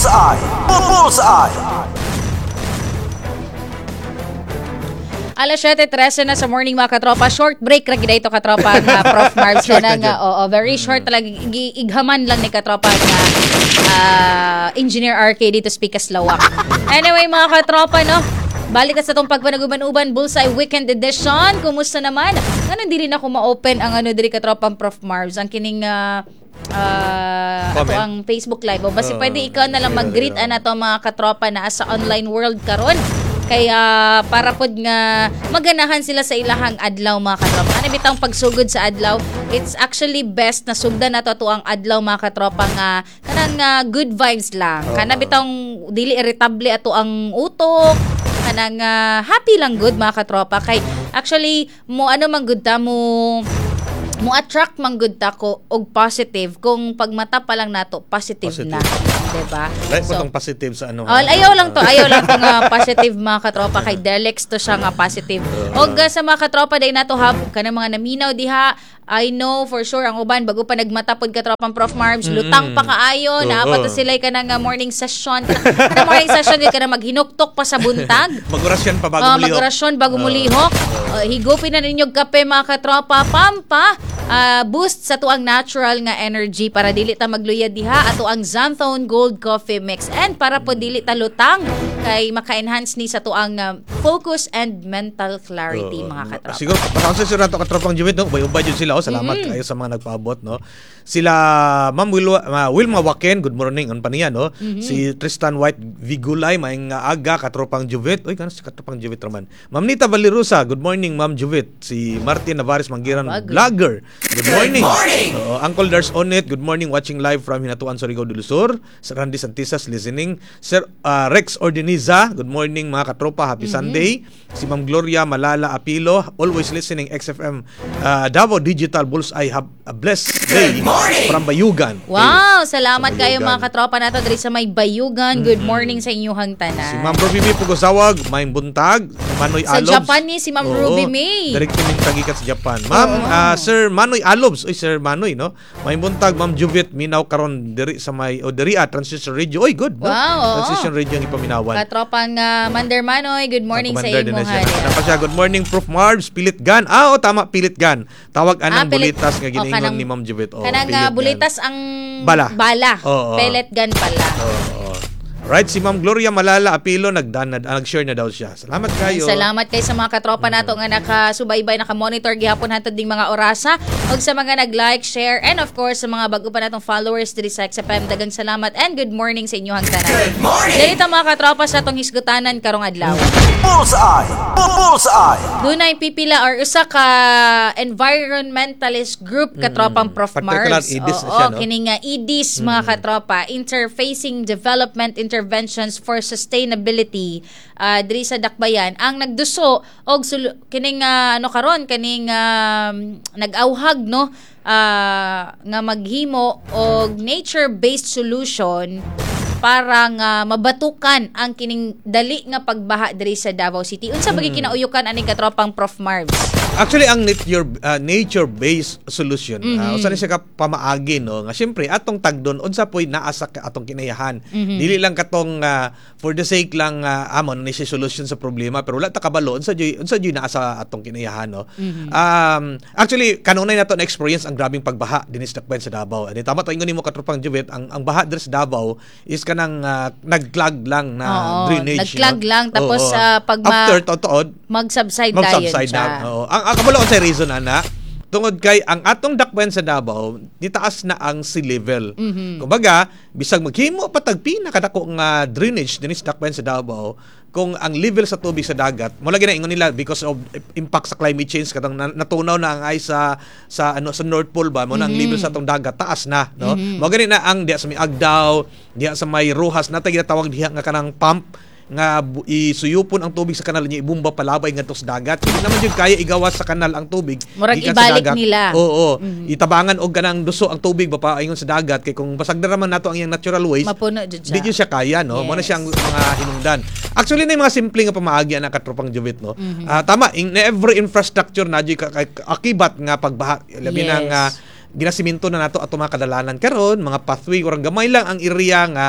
Bullseye! Bullseye! Alas 7:13 na sa morning mga katropa. Short break ra gid ito katropa nga Prof Marvs na nga. Oo, very short talaga ighaman lang ni katropa nga Engineer RK dito speak as lawak. Anyway mga katropa no. Balik sa itong pagpanaguban-uban Bullseye Weekend Edition. Kumusta naman? Ano di rin ako ma-open ang diri katropang Prof Marvs ang kining ato ang Facebook Live. O basi pwede ikaw na lang mag-greet ana to mga katropa na sa online world karon. Kaya para pod nga maganahan sila sa ilahang adlaw mga katropa. Ano bitang pagsugod sa adlaw? It's actually best na sugdan nato ato ang adlaw mga katropa nga kanang good vibes lang. Kana bitang dili irritable ato ang utok. Kanang happy lang good mga katropa. Kay actually mo ano man good ta mo attract man good ta ko og positive kung pagmata pa lang nato positive. Na. Diba? Like so, itong positive sa ano? Ayaw lang to nga positive mga katropa kay Delex to siya nga positive. Og sa mga katropa day nato hab kanang mga naminaw diha, I know for sure ang uban bago pa nagmatapod katropang Prof Marvs lutang pa kaayo naapa to sila kanang morning session. Kanang morning session gid kanang maghinuktok pa sa buntag. Magorasyon pa bago mulihok. Magorasyon bago mulihok. Higupin na ninyo kape mga katropa pampa. Boost sa tuang natural nga energy para dili ta magluyad diha ato ang Xanthone Gold Coffee Mix and para po dili ta lutang kay maka-enhance ni sa tuang focus and mental clarity mga katropa. Siguro pasensya sila to katropang Jumit no. Ubay jud sila salamat kayo sa mga nagpaabot no. Sila Ma'am Wilma Waken, good morning on paniya no. Si Tristan White Vigulay maing aga katropang Jumit. Oy kanos si katropang Jumit raman. Ma'am Nita Valerosa, good morning Ma'am Jumit. Si Martin Navares Manggiran vlogger. Good morning. Uncle Dars Onet, good morning watching live from Hinatuan Surigao del Sur. Sir Randy Santisas listening. Sir Rex Ordeniza, good morning mga katropa, happy Sunday. Si Ma'am Gloria Malala Apilo, always listening XFM Davao Digital Bullseye, have a blessed day from Bayugan. Wow, salamat kayo mga katropa nato diri sa may Bayugan. Good morning sa inyong tanan. Si Ma'am Ruby May Pugosawag, may buntag, Manoy Alobs. Sa Japan ni si Ma'am Ruby May. Direct tagikat sa Japan. Ma'am Sir Manoy Alobs, oy Sir Manoy no. May buntag Ma'am Juvit minaw karon diri sa may diri Transition Radio. Oy good no. Wow, Transition Radio ang ipaminawan. Katropang Mander Manoy, good morning sa imo ha. Siya, good morning Prof Marvs, Pilit Gan. Tama, Pilit Gan. Tawag anang bulitas nga giningon ni Ma'am Juvit. Kanang bulitas ang bala. Pellet gun pala. Right, si Ma'am Gloria Malala Apilo nag-share na daw siya. Salamat kayo. Salamat kayo sa mga katropa nato nga nakasubaybay, naka-monitor gihapon hatod ding mga orasa ug sa mga nag-like, share and of course sa mga bago pa natong followers diri sa XFM dagang salamat and good morning sa inyong tanan. Good morning. Dili ta mga katropa sa atong hisgutanan karong adlaw. Bullseye! Bullseye! Dunay pipila or usa ka environmentalist group katropang Prof Marvs. Kining EDIS mga katropa, Interfacing Development Interventions for Sustainability diri sa Dakbayan ang nagduso og kining karon kaning nag-awhag no nga maghimo og nature-based solution para nga mabatukan ang kining dali nga pagbaha diri sa Davao City. Unsa bagi kinauyukan aning katropang Prof Marvs? Actually ang nature-based solution usa ni siya ka pamaagi no nga syempre atong tagdon unsa poy naa sa atong kinayahan. Dili lang katong for the sake lang amon ni siya solution sa problema pero wala ta kabalo unsa joy naa sa atong kinayahan no. Actually kanunay nato na experience ang grabing pagbaha dinhi sa Dakbayan sa Davao. Ani tama to ingon nimo katropang Jubet ang baha diri sa Davao is kanang nag-clog lang na drainage. Nag-clog lang tapos pag after totood mag-subside dayon siya. Ang kabalo sa reason ana tungod kay ang atong Dakbayan sa Davao nitaas na ang sea level. Kumbaga bisag maghimo patag pinakadako nga drainage dinhi sa Dakbayan sa Davao kung ang level sa tubig sa dagat mo lagi na ingon nila because of impact sa climate change katong natunaw na ang ice sa North Pole ba mo na ang level sa atong dagat taas na no. Mo gani na ang diha sa may Agdao, diha sa may Rojas natay ginatawag diha nga kanang pump nga isuyupon ang tubig sa kanal niya ibumba palabay ngadto sa dagat. Hindi naman jud kaya igawas sa kanal ang tubig. Murag ibalik nila. Oo. Itabangan og ganang duso ang tubig ba paingon sa dagat kay kung basag na raman nato ang iyang natural waste. Mapuno jud siya. Di jud siya kaya no. Mo na siya ang mga hinungdan. Actually na yung mga simple nga pamaagi na katropang Jubit no. Tama in every infrastructure na jud akibat nga pagbaha labi na nga ginasiminto na nato ato mga kadalanan karon mga pathway urang gamay lang ang area nga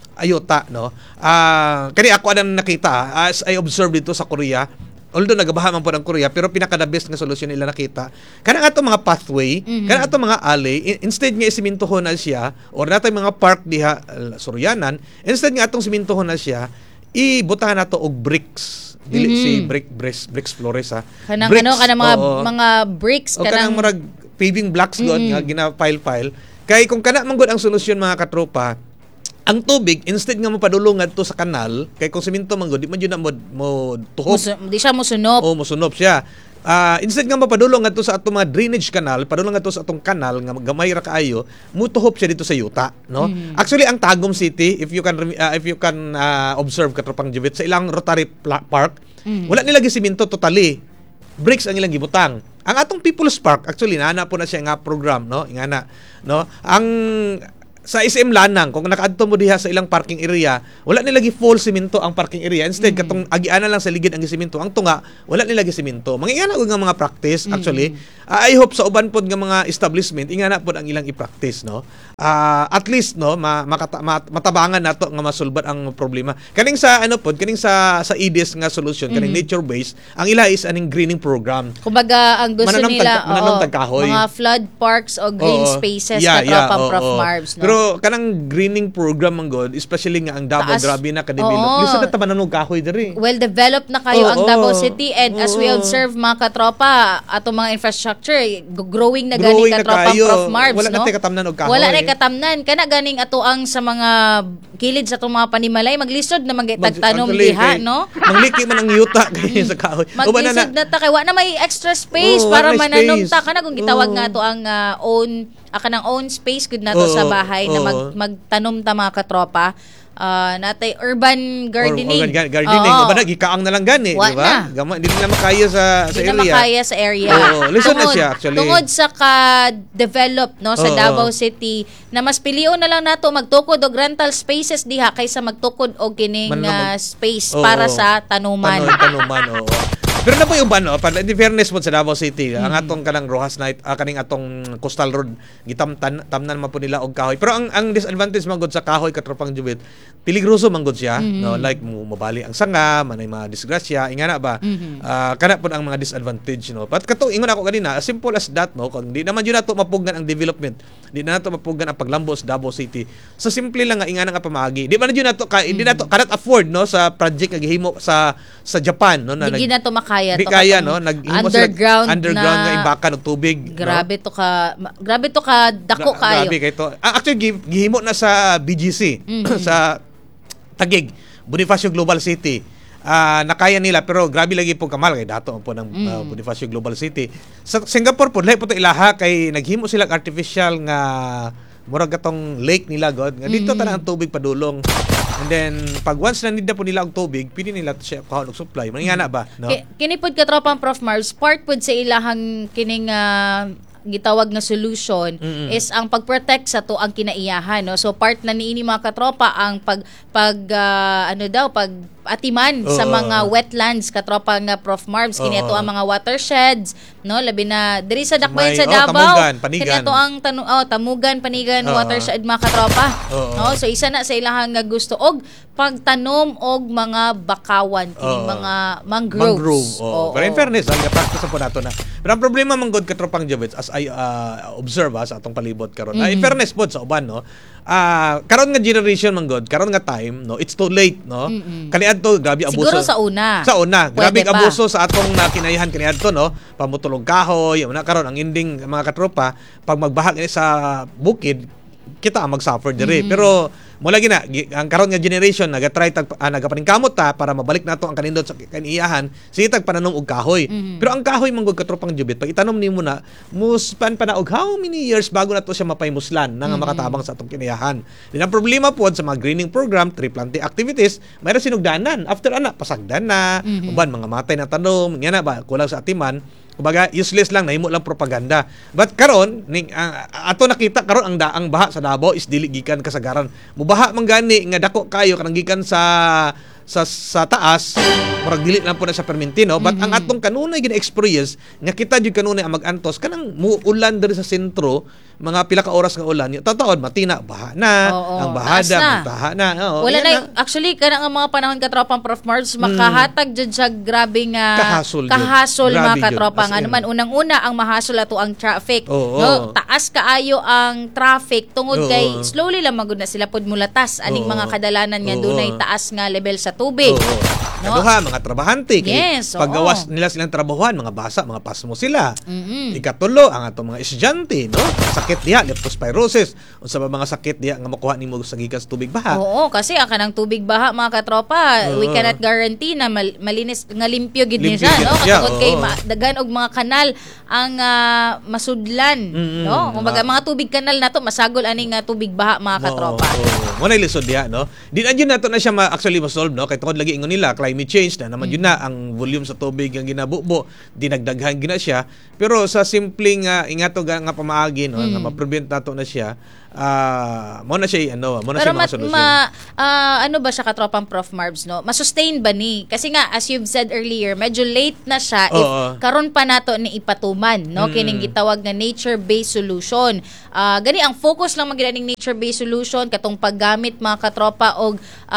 ayuta, no. Kani ako anang nakita as I observed dito sa Korea. Although nagabaha man po ng Korea, pero pinaka-the best nga solusyon nila nakita. Kanang ato mga pathway, kanang ato mga alley, instead nga isimintohon na siya, or natay mga park diha, Suryanan, instead nga atong simintohon na siya, ibutahan nato og bricks. Dili si bricks flores ha. Kanang Bricks, mga bricks o kanang murag paving blocks god nga gina-pile-pile. Kay kung kana man gud ang solusyon mga katropa, ang tubig instead nga mapadulong adto sa kanal, kay kung semento man gud di man yun na mo tuhop. Di siya musunop. O musunop siya. Instead nga mapadulong adto sa atong mga drainage canal, padulong adto sa atong kanal nga gamay ra kaayo, mutuhop siya dito sa yuta, no? Actually ang Tagum City, if you can observe katropang Jibit sa ilang Rotary Park, wala nila gisemento totally. Bricks ang ilang gibutang. Ang atong People's Park, actually naana po na siya nga program, no? Ingana, no? Ang sa SM Lanang, kung nakaadto mo diha sa ilang parking area, wala nila gi-full semento ang parking area. Instead, katong agiana lang sa ligid ang gisemento. Ang tunga, wala nila gisemento. Mangingana ko nga mga practice, actually. I hope sa uban pod nga mga establishment, ingana pod ang ilang i-practice, no? At least, no, matabangan nato nga masulbat ang problema. Kaning sa, kaning sa EDS nga solution, kaning nature-based, ang ila is aning greening program. Kumbaga, ang gusto nila, tagkahoy. mga flood parks o green spaces, Prof. Marbs, no? Pero kanang greening program man god, especially nga ang Davao grabe na ka-develop. Lisod na tabanan og kahoy diri. Well developed na kayo ang Davao City, and as we observe mga katropa, ato mga infrastructure growing na gani katropa Prof. Marbs, wala no? na katamnan og kahoy. Wala na katamnan kana ganing ato ang sa mga kilid sa atong mga panimalay maglisod na magtagtanom diha, no? Mangliki man ang yuta kay sa kahoy. Maglisod na ta kay wa na may extra space para mananom ta kana kung gitawag nga ato ang kanang own space gud nato sa bahay na magtanom ta mga katropa. Natay urban gardening. Gardening. O ba na, gikaang na lang gani, di ba? Hindi na makaya sa area. Hindi na makaya sa area. Listen na siya actually. Tungod sa ka-develop no, sa Davao City, na mas pilion na lang nato magtukod og rental spaces diha kaysa magtukod og kining space para sa tanuman. Tanuman, oo. Pero na po yung uban, no? In fairness po sa Davao City, ang atong kanang Rojas Night, kaning atong Coastal Road, tamnan man po nila og kahoy. Pero ang disadvantage man gud sa kahoy katropang Jubit, peligroso man gud siya, no? Like mabali ang sanga, manay mga disgrasya, ingana ba? Kana po ang mga disadvantage, no? But kato ingon ako kanina, as simple as that, no? Kung di naman yun nato mapugnan ang development, di na nato mapugnan ang paglambo sa Davao City. Sa simple lang nga ingana nga pamagi. Di man yun nato hindi nato cannot afford, no, sa project nga gihimo sa Japan, no, na di nato kaya di kaya, no, underground nga imbakan og tubig. Grabe to ka dako kayo. Grabe kay to. Actually gihimo na sa BGC sa Taguig, Bonifacio Global City. Nakaya nila pero grabe lagi po kamal kay dato po ng Bonifacio Global City. Sa Singapore po lahi po to ilaha kay naghimo sila artificial nga murag atong lake nila god nga dito ta ang tubig padulong. And then pag once na nida po nila og tubig, pili nila siya kahon og supply. Maningana ba, no? Kini pod katropang Prof. Marbs, part pod sa ilahang kining gitawag nga solution is ang pag-protect sa to ang kinaiyahan, no? So part na niini mga katropa ang pag atiman sa mga wetlands katropa nga Prof. Marbs, kini ato ang mga watersheds, no, labi na diri sa dakbayan sa Davao, kini ato ang Tamugan, Panigan watershed mga katropa, no? So isa na sa ilahang nga gusto og pagtanom og mga bakawan, kini mga mangroves. Pero in fairness, ang practice po nato na. Pero ang problema man god katropang Jovets as I observe sa atong palibot karon. In fairness pod sa uban, no. Karon nga generation man god, karon nga time, no, it's too late, no. Kaniadto grabe abuso. Siguro sa una. Grabe abuso sa atong nakinayahan kaniadto, no. Pamutulog kahoy, na karon ang ending mga katropa pag magbaha sa bukid kita ang mag-suffer diri. Pero mula gina ang karon nga generation nagatry nagapaningkamot ta para mabalik nato ang kanindot sa kaniyahan sitag pananong og kahoy. Pero ang kahoy manggod katropang Jubit pag itanom nimo na muspan pa na og how many years bago nato siya mapaymuslan na nga makatabang sa atong kiniyahan. Din ang problema pod sa mga greening program, tree planting activities, mayroon sinugdanan after pasagdan na uban mga matay na tanom ngana ba kulang sa atiman. Kumbaga useless lang, nahimo lang propaganda. But karon ato nakita karon ang baha sa Davao is dili gikan kasagaran. Mubaha man gani nga dako kayo kanang gikan sa taas, murag dili lang po na sa permentino, but ang atong kanunay gina experience nga kita jud kanunay ang mag-antos kanang muulan diri sa sentro, mga pila ka oras nga ulan, tataon matina baha na, Oo, ang bahada taas na. magtaha na. Oo, Wala yan na, actually, kana nga mga panahon katropang Prof. Mars, makahatag dyan siya grabe nga Kahasol yun. mga Grabe katropa. yun. As Nga in. naman, unang-una, ang mahasol ato ang traffic. Oo. No? Taas kaayo ang traffic tungod Oo. kay slowly lang magud na sila pod mulatas aning Oo. mga kadalanan nga Oo. dunay taas nga level sa tubig. Oo. No? Kaduha, mga trabahante. Yes, oo. Paggawas nila silang trabahuan, mga basa, mga pasmo sila. Mm-mm. Ikatulo, ang atong mga estudyante, no? Sakit diha, leptospirosis. Unsa ba mga sakit diha nga makuha nimo sa gikan sa tubig baha? Oo, kasi ang kanang tubig baha mga katropa, we Oo. cannot guarantee na malinis nga limpyo gid ni Limpyo siya, gid no? siya, Katungod kay oo. daghan og mga kanal ang masudlan, no? Kumbaga mga tubig kanal nato masagol ani nga tubig baha mga katropa. Mo na lisod diha, no? Di na nato na siya actually ma-solve, no? Kay tungod lagi ingon nila climate change na naman yun na ang volume sa tubig nga ginabubo, dinagdaghan gina siya. Pero sa simpleng ingato nga pamaagi, no, nga ma-prevent nato na siya. Mo na siya mo na Pero siya mga solusyon. ano ba siya katropang Prof. Marbs, no? Masustain ba ni? Kasi nga as you've said earlier, medyo late na siya if Oo. karon pa nato ni ipatuman, no? Kining gitawag nga nature-based solution. Gani ang focus lang magining nature-based solution katong paggamit mga katropa og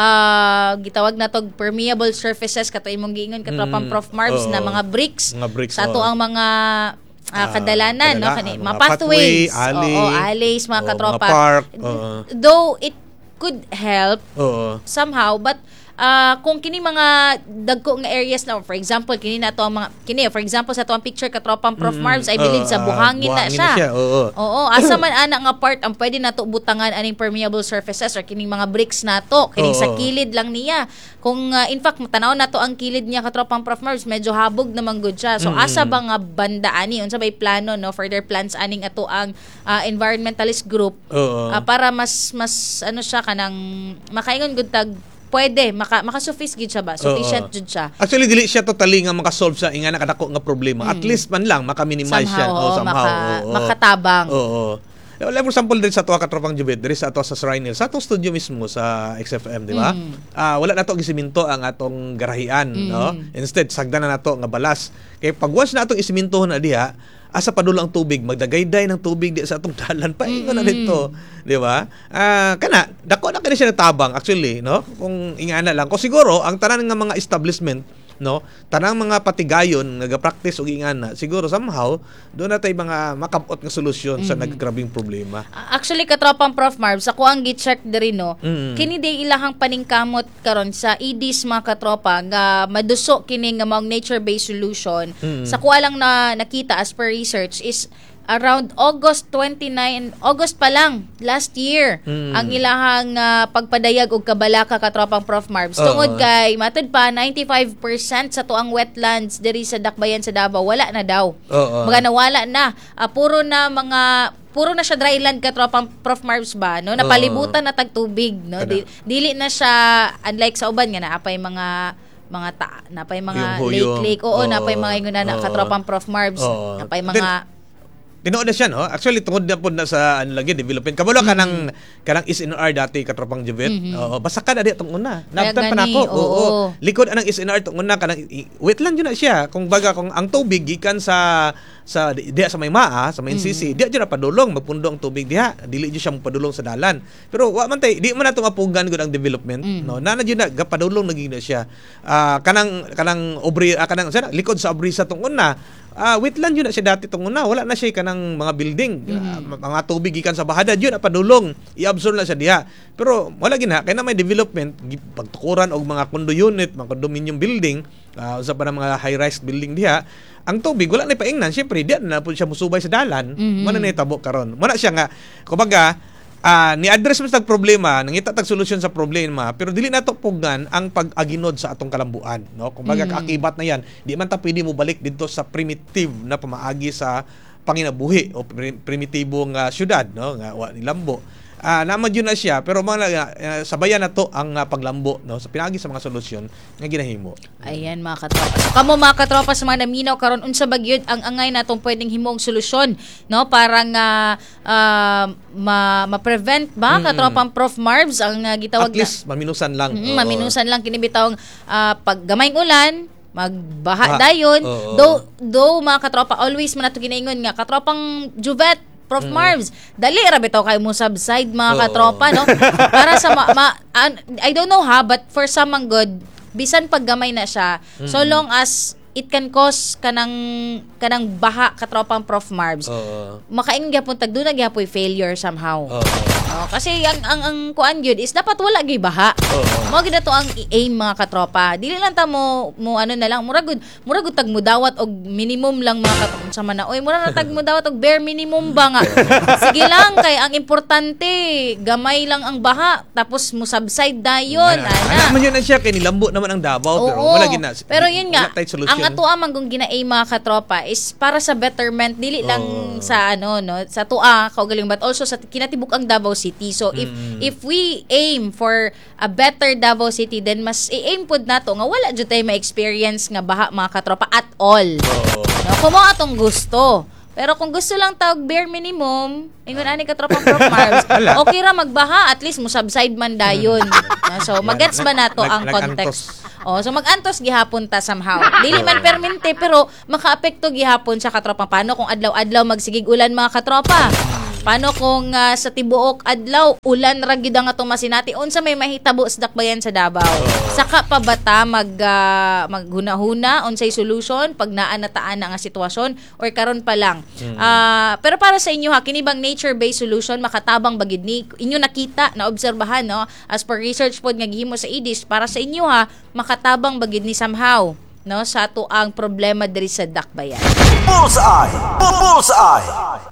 gitawag nato permeable surfaces kato imong giingon katropang Prof. Marbs Oo. na mga bricks, Mga bricks, sa ato oo. ang mga kadalanan, no? Kani, mga mga pathways, alley, alleys, mga oo, katropa. mga park, oo. Though it could help Oo. somehow, but kung kini mga dagko nga areas na, for example kini na to ang mga kini for example sa to ang picture katropang Prof. Marbs, I believe sa buhangin na siya. Oo. Oo, asa man ana nga part ang pwede nato butangan aning permeable surfaces or kining mga bricks nato kining sa Oo. kilid lang niya. Kung in fact matanaw nato ang kilid niya katropang Prof. Marbs, medyo habog naman gud siya. So asa ba nga banda ani unsa bay plano, no, further plans aning ato ang environmentalist group Oo. para mas ano siya kanang makaingon gud tag pwede maka-suffice gid siya ba? Sufficient jud siya. Actually dili siya totally nga makasolve sa ingana kadako nga problema. At least man lang maka-minimize siya. Oo. Makatabang. Oo. Like for example, din sa ato katropang Jubit, diri sa ato sa Srinil, sa atong studio mismo sa XFM, di ba? Wala nato gisiminto ang atong garahian, no? Instead, sagdan na nato nga balas. Kay pag once na atong isimintohon na diha, asa padulo ang tubig, magdagayday ng tubig di sa atong dalan, paingon na dito, di ba? Kana, dako na kini siya natabang actually, no? Kung ingana lang, ko siguro ang tanan nga mga establishment, no, tanang mga patigayon nagapractice og ingana, siguro somehow doon na tay mga makabot nga solusyon sa naggrabing problema. Actually katropang Prof. Marbs, ako ang gi-check diri, no. Kini day ilahang paningkamot karon sa EDs mga katropa nga maduso kini nga mga nature-based solution. Sa kuha lang na nakita as per research is around August 29, August pa lang last year ang ilahang pagpadayag og kabalaka katropang Prof. Marbs. Tungod kay matud pa 95% sa tuang wetlands diri sa Dakbayan sa Davao wala na daw. Mga nawala na. Puro na siya dryland katropang Prof. Marbs ba, no? Napalibutan na tag tubig, no? Dili na siya unlike sa uban nga naapay mga napay mga lake. Oo, napay mga ingon na katropang Prof. Marbs. Napay mga Tinuod na siya, no? Actually, tungod na po na sa lagi, development. Kabalo ka ng SNR dati, katropang Jubit. Oo, basa ka na di itong una. Nabtan pa na ako. Oo. Likod anang SNR itong una, wetland yun na siya. Kung baga, kung ang tubig, gikan sa diha sa may maa, sa may NCC, diha dyan na padulong, magpundo ang tubig diha. Dili dyan siya padulong sa dalan. Pero, man tay, di man na itong apugan ko ang development. No? Nana dyan na, padulong naging na siya. Likod sa obrisa itong una, wetland yun na siya dati itong una. Wala na siya kanang mga building. Mga tubig gikan sa bahada, yun na padulong. I-absorb na siya diha. Pero wala gina, kaya na may development, pagtukuran og mga condo unit, mga condominium building, usa pa na mga high-rise building diha, ang tubig wala na paingnan. Syempre, diyan na po siya musubay sa dalan. Mana na itabo karon. Muna siya nga, kumbaga, ni-address mo sa problema, nangita tag solusyon sa problema, pero dili nato pugnan ang pag-aginod sa atong kalambuan, no? Kumbaga kaakibat na yan, di man ta pwede mo balik dito sa primitive na pamaagi sa panginabuhi o primitibong syudad, no? Nga wa ni lambo. Naman yun na siya, pero sabayan na to ang paglambo, no, sa pinagi sa mga solusyon nga ginahimo. Ayan mga katropa. So, kamo mga katropa sa mga naminaw karon unsa ba gyud ang angay natong pwedeng himong solusyon, no, para nga ma-prevent ba katropang Prof. Marbs ang gitawag at least maminusan lang. Maminusan lang kini bitawng pag gamayng ulan magbaha Baha. dayon. Oo. Though mga katropa always man nato ginaingon nga katropang Juvet Prof Marvs, dali ra bitaw kay mo subside mga katropa, no? Para sa I don't know ha, but for some ang good, bisan paggamay na siya, so long as it can cause kanang baha katropang Prof Marvs. Makaingon gyapon tagdo na gyapon failure somehow. Kasi ang kuan gyud is dapat wala gyud baha. Mo gyud to ang aim mga katropa. Dili lang ta mo ano na lang murag gud tag mo dawat og minimum lang mga katropa sa mana. Oy mura na tag mo dawat og bare minimum ba nga. Sige lang kay ang importante gamay lang ang baha tapos mo subside dayon ana. Man yun na siya kay nilambo naman ang Davao pero wala gina. Pero yun nga ang ato amang kung gina-aim mga katropa is para sa betterment dili lang sa no sa tua kaugaling but also sa kinatibuk ang Davao City. So if we aim for a better Davao City then mas i-aim pud nato nga wala jud tay ma-experience nga baha mga katropa at all. No, kumo atong gusto. Pero kung gusto lang tawag bare minimum, ingon ani katropang Prof Marvs, okay ra magbaha at least mo subside man dayon. So magets ba nato ang context? So mag-antos gihapon ta somehow. Dili man permente pero makaapekto gihapon sa katropa. Paano kung adlaw-adlaw magsigig ulan mga katropa? Paano kung sa tibuok adlaw ulan ra gyud ang atong masinati unsa may mahitabo sa dakbayan sa Davao? Saka pa bata maghuna-huna unsay solution pag naa nataan nga sitwasyon or karon pa lang. Pero para sa inyo ha kini bang nature-based solution makatabang bagid ni inyo nakita na obserbahan no as per research pod nga gihimo sa IDIS para sa inyo ha makatabang bagid ni somehow no sa ato ang problema diri sa dakbayan. Bullseye! Bullseye!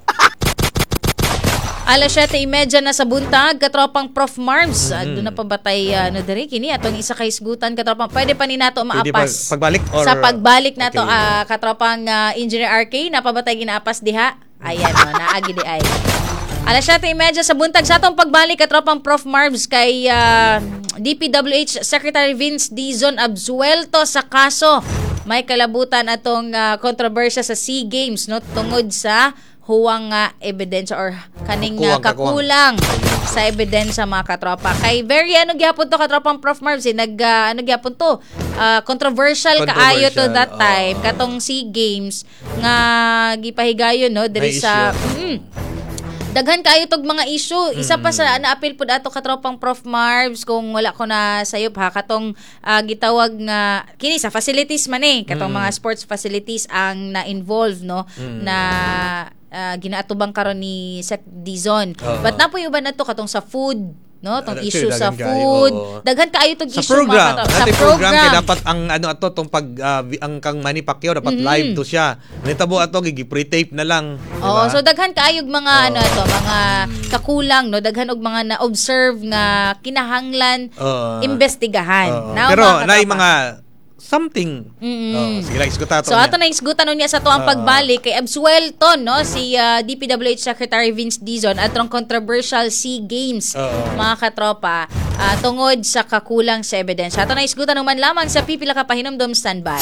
Alas 7:30 na sa buntag, katropang Prof Marvs. Doon na pabatay diri kini atong isa ka hisgutan katropang pwede pa ni nato maapas. Pagbalik or sa pagbalik nato katropang Engineer RK na pabatay ginaapas diha. Ayan naagi di ay. Alas 7:30 sa buntag sa atong pagbalik katropang Prof Marvs kay DPWH Secretary Vince Dizon absuelto sa kaso. May kalabutan atong kontrobersya sa SEA Games no tungod sa huwang ebidensya or kaning kakulang sa ebidensya mga katropa. Kay very gyapon to katropang Prof Marvs gyapon to controversial kaayo to that time katong SEA Games nga gipahigayon no diri sa daghan kaayo tog mga issue. Isa pa sa naapil pud ato katropang Prof Marvs kung wala ko na sayop ha katong gitawag nga kini sa facilities man katong mga sports facilities ang na-involve no na ginaatubang karon ni Sec Dizon. But napoy uban nato katong sa food no tong issue sa food daghan kaayo tong issue program. Sa program kay dapat ang ato tong pag ang kang Manny Pacquiao dapat live to siya nitabo ato gi-pre-tape na lang diba? So daghan kaayog mga mga kakulang no daghan og mga na-observe nga kinahanglan imbestigahan. Pero naay mga something. Sige lang, isgutan so ato na isgutan niya sa tuang pagbalik kay absuelto no si DPWH Secretary Vince Dizon atong controversial SEA Games mga katropa tungod sa kakulang sa ebidensya. Ato na isgutan naman lamang sa pipila ka pahinomdom standby.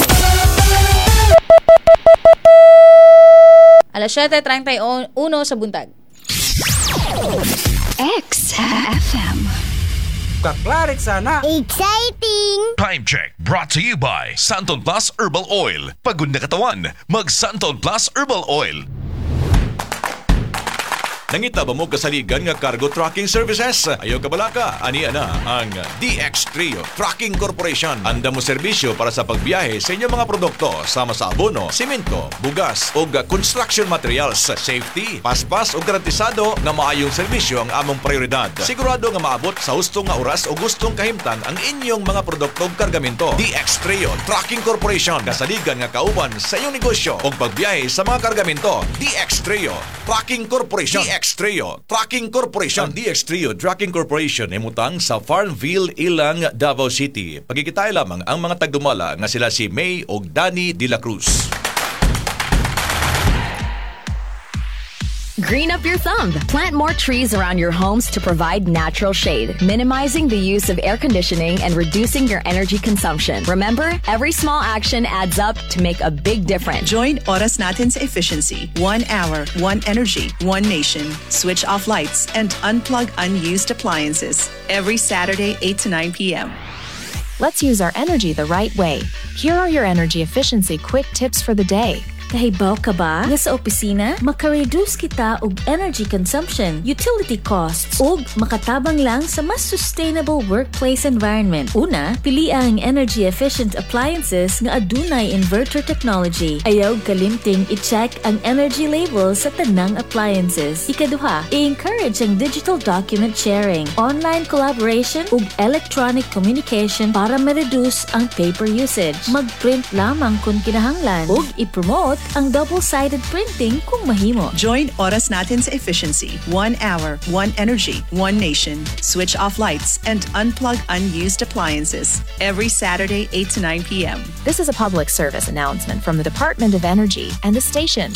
Alas 7:31 sa buntag. XFM. Kaklarit sana. Exciting! Time check brought to you by Santon Plus Herbal Oil. Pagod na katawan, mag Santon Plus Herbal Oil. Nangita ba mo kasaligan nga cargo trucking services? Ayaw ka balaka, ani ana ang DX Trio Trucking Corporation. Anda mo serbisyo para sa pagbiyahe sa inyong mga produkto sama sa abono, simento, bugas o construction materials. Safety, paspas o garantisado nga maayong serbisyo ang among prioridad. Sigurado nga maabot sa hustong nga oras o gustong kahimtang ang inyong mga produkto o kargamento. DX Trio Trucking Corporation. Kasaligan nga kauban sa iyong negosyo o pagbiyahe sa mga kargamento. DX Trio Trucking Corporation. DX Trio Trucking Corporation. Ang DX Trio Trucking Corporation ay mutang sa Farmville, Ilang, Davao City. Pagkikitay lamang ang mga tagdumala nga sila si May o Danny de la Cruz. Green up your thumb. Plant more trees around your homes to provide natural shade, minimizing the use of air conditioning and reducing your energy consumption. Remember, every small action adds up to make a big difference. Join Oras Natin sa efficiency. 1 hour, 1 energy, 1 nation. Switch off lights and unplug unused appliances. Every Saturday, 8 to 9 p.m. Let's use our energy the right way. Here are your energy efficiency quick tips for the day. Kahibaw ka ba nga sa opisina maka-reduce kita og energy consumption, utility costs ug makatabang lang sa mas sustainable workplace environment? Una, pili ang energy efficient appliances nga adunay inverter technology. Ayaw kalimting i-check ang energy label sa tanang appliances. Ikaduha, i-encourage ang digital document sharing, online collaboration ug electronic communication para ma-reduce ang paper usage. Mag-print lamang kung kinahanglan ug i-promote ang double-sided printing kung mahimo. Join Oras Natin sa Efficiency. 1 hour, 1 energy, 1 nation. Switch off lights and unplug unused appliances. Every Saturday, 8 to 9 p.m. This is a public service announcement from the Department of Energy and the station.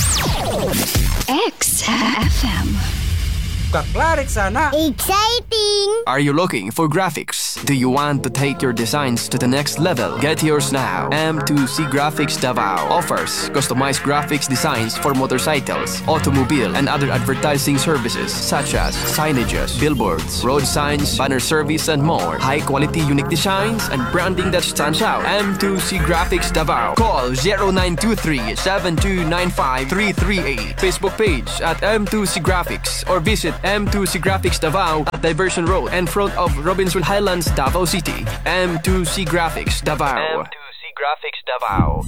XFM. Kaklarik sana. Exciting! Are you looking for graphics? Do you want to take your designs to the next level? Get yours now. M2C Graphics Davao offers customized graphics designs for motorcycles, automobile, and other advertising services such as signages, billboards, road signs, banner service, and more. High-quality unique designs and branding that stands out. M2C Graphics Davao. Call 0923-7295-338. Facebook page at M2C Graphics or visit M2C Graphics Davao at Diversion Road in front of Robbinsville Highlands, Davao City. M2C Graphics Davao. M2C Graphics Davao.